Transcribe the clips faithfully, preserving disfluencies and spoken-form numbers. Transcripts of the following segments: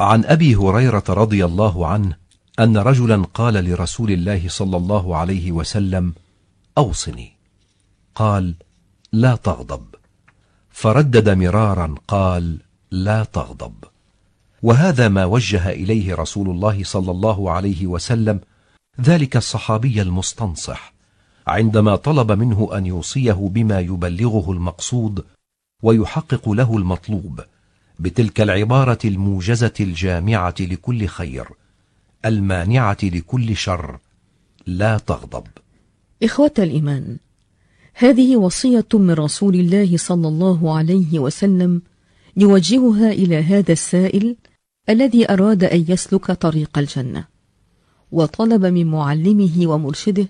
عن أبي هريرة رضي الله عنه أن رجلا قال لرسول الله صلى الله عليه وسلم: أوصني. قال: لا تغضب. فردد مرارا قال: لا تغضب. وهذا ما وجه إليه رسول الله صلى الله عليه وسلم ذلك الصحابي المستنصح عندما طلب منه أن يوصيه بما يبلغه المقصود ويحقق له المطلوب، بتلك العبارة الموجزة الجامعة لكل خير المانعة لكل شر: لا تغضب. إخوة الإيمان، هذه وصية من رسول الله صلى الله عليه وسلم يوجهها إلى هذا السائل الذي أراد أن يسلك طريق الجنة، وطلب من معلمه ومرشده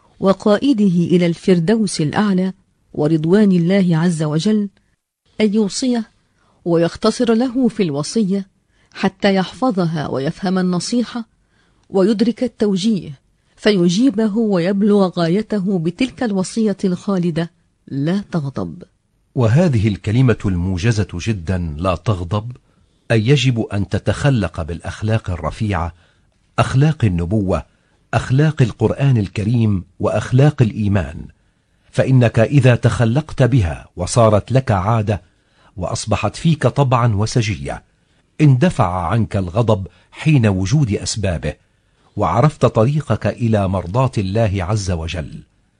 وقائده إلى الفردوس الأعلى ورضوان الله عز وجل أن يوصيه ويختصر له في الوصية حتى يحفظها ويفهم النصيحة ويدرك التوجيه، فيجيبه ويبلغ غايته بتلك الوصية الخالدة: لا تغضب. وهذه الكلمة الموجزة جدا: لا تغضب، أي يجب أن تتخلق بالأخلاق الرفيعة، أخلاق النبوة، أخلاق القرآن الكريم، وأخلاق الإيمان، فإنك إذا تخلقت بها وصارت لك عادة وأصبحت فيك طبعا وسجية، اندفع عنك الغضب حين وجود أسبابه، وعرفت طريقك إلى مرضاة الله عز وجل.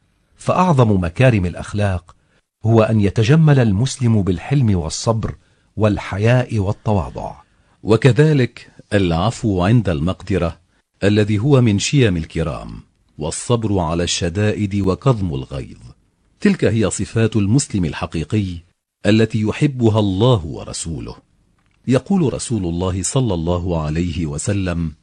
فأعظم مكارم الأخلاق هو أن يتجمل المسلم بالحلم والصبر والحياء والتواضع، وكذلك العفو عند المقدرة الذي هو من شيم الكرام، والصبر على الشدائد وكظم الغيظ. تلك هي صفات المسلم الحقيقي التي يحبها الله ورسوله. يقول رسول الله صلى الله عليه وسلم: